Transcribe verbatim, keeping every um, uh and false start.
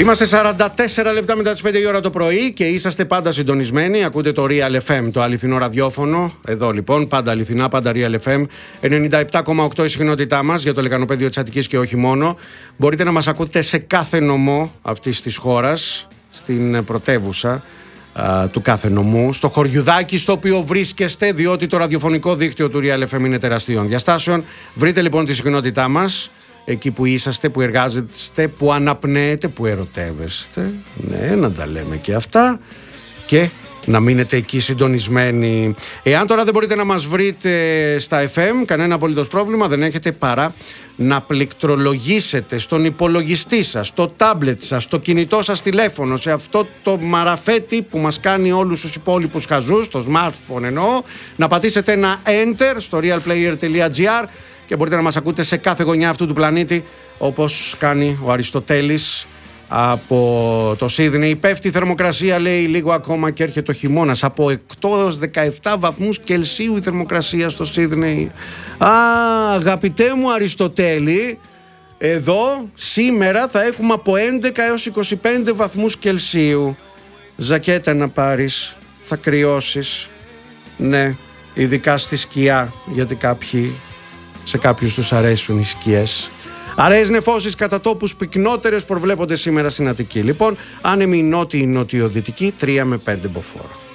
Είμαστε σαράντα τέσσερα λεπτά μετά τις πέντε η ώρα το πρωί και είσαστε πάντα συντονισμένοι. Ακούτε το Real εφ εμ, το αληθινό ραδιόφωνο. Εδώ λοιπόν, πάντα αληθινά, πάντα Real εφ εμ. ενενήντα επτά κόμμα οκτώ η συχνότητά μας για το λεκανοπέδιο της Αττικής και όχι μόνο. Μπορείτε να μας ακούτε σε κάθε νομό αυτής της χώρας, στην πρωτεύουσα α, του κάθε νομού, στο χωριουδάκι στο οποίο βρίσκεστε, διότι το ραδιοφωνικό δίκτυο του Real εφ εμ είναι τεραστίων διαστάσεων. Βρείτε λοιπόν τη συχνότητά μας. Εκεί που είσαστε, που εργάζεστε, που αναπνέετε, που ερωτεύεστε. Ναι, να τα λέμε και αυτά. Και να μείνετε εκεί συντονισμένοι. Εάν τώρα δεν μπορείτε να μας βρείτε στα εφ εμ, κανένα απολύτως πρόβλημα δεν έχετε παρά να πληκτρολογήσετε στον υπολογιστή σας, στο τάμπλετ σας, στο κινητό σας τηλέφωνο, σε αυτό το μαραφέτη που μας κάνει όλους τους υπόλοιπους χαζούς, το smartphone εννοώ, να πατήσετε ένα enter στο realplayer.gr και μπορείτε να μας ακούτε σε κάθε γωνιά αυτού του πλανήτη, όπως κάνει ο Αριστοτέλης από το Σίδνεϊ. Πέφτει η θερμοκρασία, λέει, λίγο ακόμα και έρχεται ο χειμώνας. Από οκτώ έως δεκαεπτά βαθμούς Κελσίου η θερμοκρασία στο Σίδνεϊ. Α, αγαπητέ μου Αριστοτέλη, εδώ σήμερα θα έχουμε από έντεκα έως είκοσι πέντε βαθμούς Κελσίου. Ζακέτα να πάρεις, θα κρυώσεις. Ναι, ειδικά στη σκιά, γιατί κάποιοι... σε κάποιους τους αρέσουν οι σκιές. Αραιές νεφώσεις κατά τόπους πυκνότερες προβλέπονται σήμερα στην Αττική. Λοιπόν, άνεμη νότιη νοτιοδυτική τρία με πέντε μποφόρ.